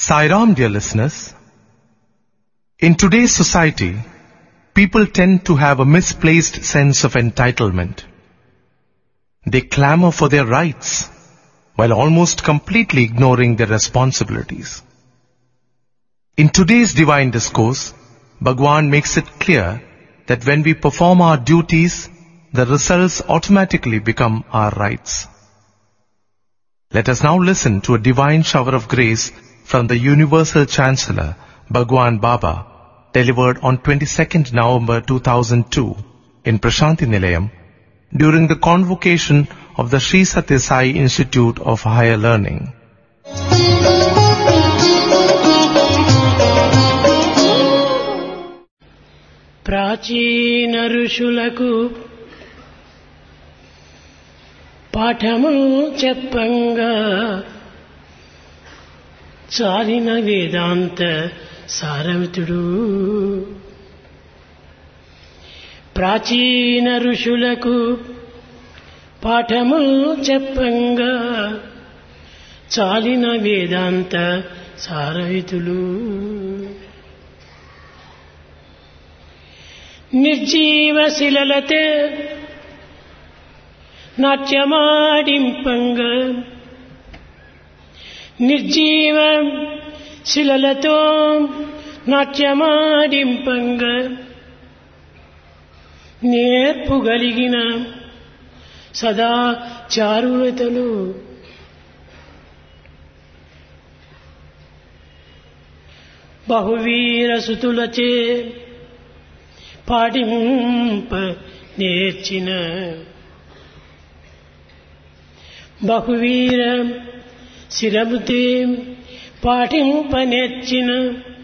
Sai Ram, dear listeners. In today's society, people tend to have a misplaced sense of entitlement. They clamor for their rights while almost completely ignoring their responsibilities. In today's divine discourse, Bhagwan makes it clear that when we perform our duties, the results automatically become our rights. Let us now listen to a divine shower of grace from the Universal Chancellor, Bhagwan Baba, delivered on 22nd November 2002 in Prashanti Nilayam during the convocation of the Sri Sathya Sai Institute of Higher Learning. ప్రాచీన ఋషులకు పాఠము చెప్పంగా చాలిన వేదాంత సారమితుడు. ప్రాచీన ఋషులకు పాఠము చెప్పంగా చాలిన వేదాంత సారవితులు. నిర్జీవ శిలలతే నాట్యమాడింపంగా నిర్జీవ శిలలతో నాట్యమాడింపంగా నేర్పుగలిగిన సదా చారులతలు బహువీరసుతులచే పాడింప నేర్చిన బహువీర శిరముతే పాటింప నేర్చిన